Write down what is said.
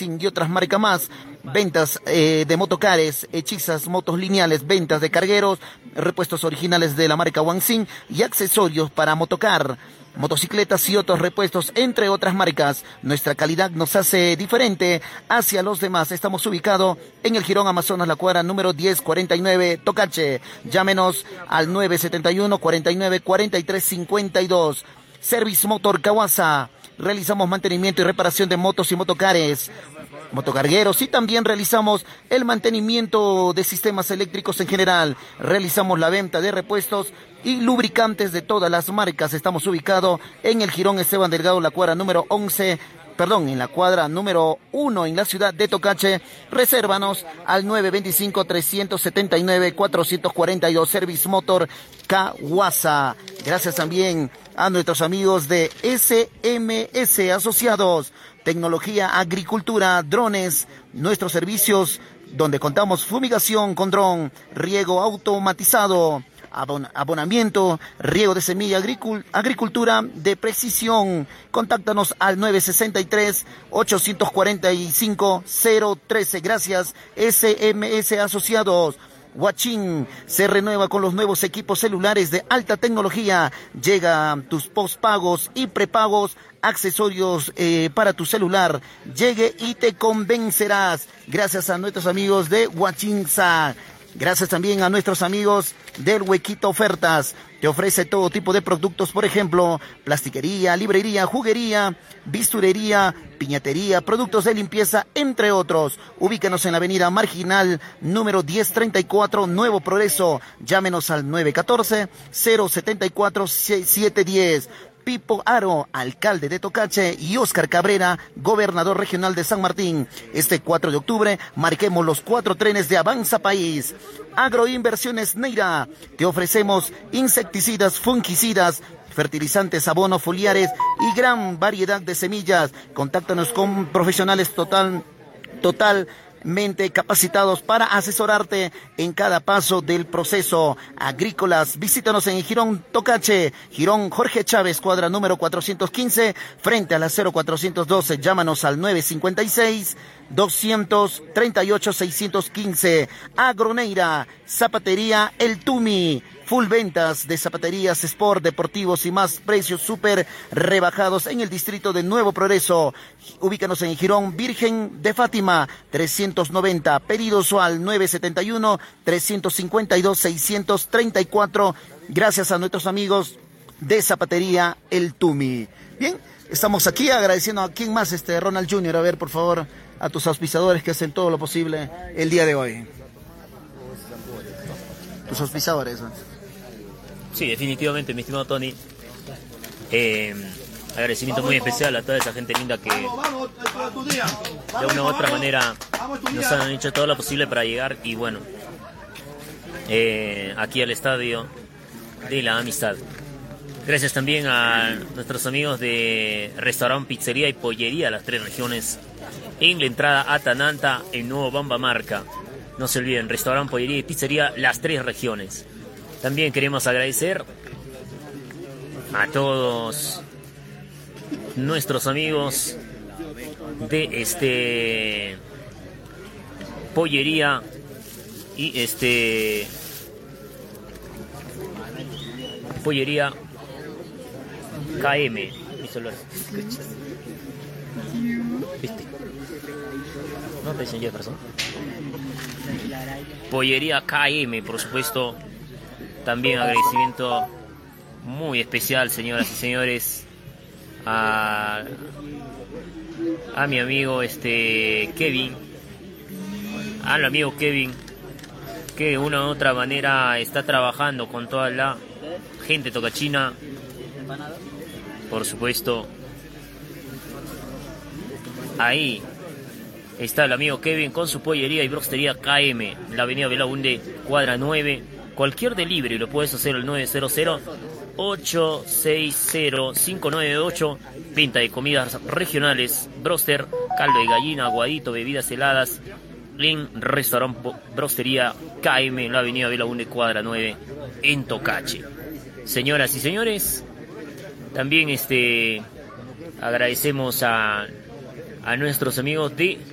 Wanxin y otras marcas más. Ventas de motocares, hechizas, motos lineales, ventas de cargueros, repuestos originales de la marca Wanxin y accesorios para motocar, motocicletas y otros repuestos, entre otras marcas. Nuestra calidad nos hace diferente hacia los demás. Estamos ubicados en el Jirón Amazonas, la cuadra número 1049, Tocache. Llámenos al 971 49 43 52. Service Motor Kawasa. Realizamos mantenimiento y reparación de motos y motocares, motocargueros, y también realizamos el mantenimiento de sistemas eléctricos en general. Realizamos la venta de repuestos y lubricantes de todas las marcas. Estamos ubicados en el Jirón Esteban Delgado, la cuadra número 11, en la cuadra número 1 en la ciudad de Tocache. Resérvanos al 925-379-442, Service Motor Kawasa. Gracias también a nuestros amigos de SMS Asociados, tecnología, agricultura, drones, nuestros servicios donde contamos fumigación con dron, riego automatizado, abonamiento, riego de semilla, agricultura de precisión. Contáctanos al 963-845-013. Gracias, SMS Asociados. Huachín se renueva con los nuevos equipos celulares de alta tecnología. Llega tus postpagos y prepagos, accesorios para tu celular. Llegue y te convencerás. Gracias a nuestros amigos de Huachinsa. Gracias también a nuestros amigos del Huequito Ofertas. Te ofrece todo tipo de productos, por ejemplo, plastiquería, librería, juguería, bisturería, piñatería, productos de limpieza, entre otros. Ubícanos en la avenida Marginal, número 1034, Nuevo Progreso. Llámenos al 914-074-710. Pipo Aro, alcalde de Tocache, y Óscar Cabrera, gobernador regional de San Martín. Este 4 de octubre marquemos los 4 trenes de Avanza País. Agroinversiones Neira, te ofrecemos insecticidas, fungicidas, fertilizantes, abonos foliares y gran variedad de semillas. Contáctanos con profesionales totalmente capacitados para asesorarte en cada paso del proceso. Agrícolas, visítanos en Jirón Tocache, Jirón Jorge Chávez, cuadra número 415, frente a la 0412. Llámanos al 956-238-615. Agroneira, Zapatería El Tumi, full ventas de zapaterías, sport, deportivos y más, precios súper rebajados en el distrito de Nuevo Progreso. Ubícanos en Jirón Virgen de Fátima, 390. Pedidos al 971-352-634. Gracias a nuestros amigos de Zapatería El Tumi. Bien, estamos aquí agradeciendo a quién más, Ronald Jr. A ver, por favor, a tus auspiciadores que hacen todo lo posible el día de hoy. Tus auspiciadores, ¿no? Sí, definitivamente, mi estimado Tony. Agradecimiento muy especial a toda esa gente linda que de una u otra manera nos han hecho todo lo posible para llegar, y bueno, aquí al estadio de la amistad. Gracias también a nuestros amigos de Restaurante, Pizzería y Pollería Las Tres Regiones, en la entrada a Tananta, en Nuevo Bambamarca. No se olviden, Restaurante, Pollería y Pizzería Las Tres Regiones. También queremos agradecer a todos nuestros amigos de Pollería y Pollería KM. Mi celular. ¿Viste? No te enseñé, persona. Pollería KM, por supuesto. También agradecimiento muy especial, señoras y señores, a mi amigo Kevin, al amigo Kevin, que de una u otra manera está trabajando con toda la gente tocachina. Por supuesto, ahí está el amigo Kevin con su pollería y brostería KM, la avenida Belaunde, cuadra 9. Cualquier delivery lo puedes hacer al 900-860-598. Venta de comidas regionales, broster, caldo de gallina, aguadito, bebidas heladas, en Restaurante Brostería KM, en la avenida Belaunde, cuadra 9, en Tocache. Señoras y señores, también agradecemos a nuestros amigos de